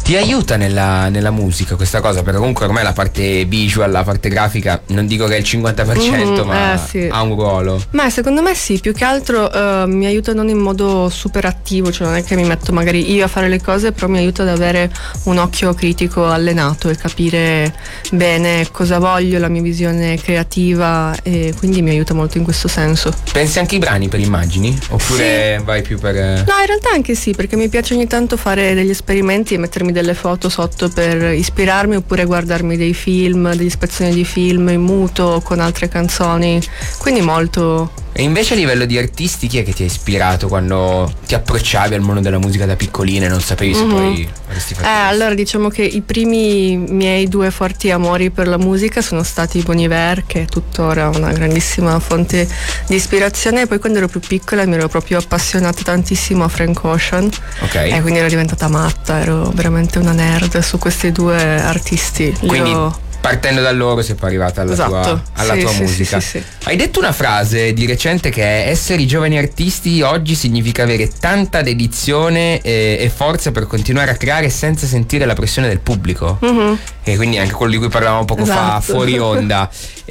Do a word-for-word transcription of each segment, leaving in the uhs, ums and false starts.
Ti aiuta nella, nella musica questa cosa? Perché comunque ormai la parte visual, la parte grafica, non dico che è il cinquanta per cento, mm, ma eh, sì. ha un ruolo. Ma secondo me sì, più che altro uh, mi aiuta non in modo super attivo, cioè non è che mi metto magari io a fare le cose, però mi aiuta ad avere un occhio critico allenato e capire bene cosa voglio, la mia visione creativa, e quindi mi aiuta molto in questo senso. Pensi anche ai brani per immagini? Oppure sì. vai più per... No, in realtà anche sì, perché mi piace ogni tanto fare degli esperimenti e mettermi delle foto sotto per ispirarmi, oppure guardarmi dei film, degli spezzoni di film in muto con altre canzoni, quindi molto. E invece a livello di artisti, chi è che ti ha ispirato quando ti approcciavi al mondo della musica da piccolina e non sapevi se mm-hmm. poi avresti fatto Eh, questo? allora diciamo che i primi miei due forti amori per la musica sono stati Bon Iver, che è tuttora una grandissima fonte di ispirazione, e poi quando ero più piccola mi ero proprio appassionata tantissimo a Frank Ocean, okay. e quindi ero diventata matta, ero veramente una nerd su questi due artisti. Quindi Io... partendo da loro sei poi arrivata alla esatto. tua, alla sì, tua sì, musica. sì, sì, sì. Hai detto una frase di recente che è: essere i giovani artisti oggi significa avere tanta dedizione e, e forza per continuare a creare senza sentire la pressione del pubblico. Mm-hmm. E quindi anche quello di cui parlavamo poco esatto. fa fuori onda.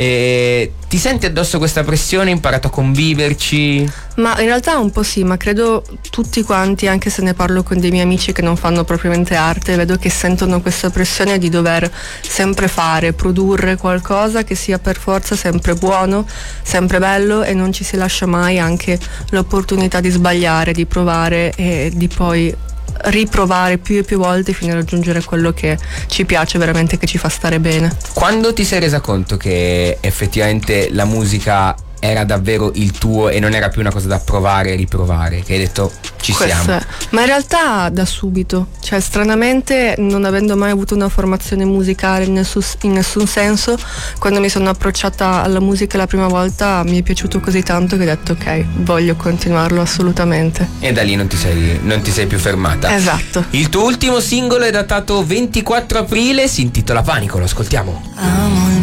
E ti senti addosso questa pressione? Hai imparato a conviverci? Ma in realtà un po' sì, ma credo tutti quanti, anche se ne parlo con dei miei amici che non fanno propriamente arte, vedo che sentono questa pressione di dover sempre fare, produrre qualcosa che sia per forza sempre buono, sempre bello, e non ci si lascia mai anche l'opportunità di sbagliare, di provare e di poi riprovare più e più volte fino a raggiungere quello che ci piace veramente, che ci fa stare bene. Quando ti sei resa conto che effettivamente la musica era davvero il tuo e non era più una cosa da provare e riprovare, che hai detto ci Questo siamo? È. Ma in realtà da subito, cioè stranamente, non avendo mai avuto una formazione musicale in nessun, in nessun senso, quando mi sono approcciata alla musica la prima volta mi è piaciuto così tanto che ho detto ok, voglio continuarlo assolutamente. E da lì non ti sei, non ti sei più fermata. Esatto. Il tuo ultimo singolo è datato ventiquattro aprile, si intitola Panico, lo ascoltiamo. Amo il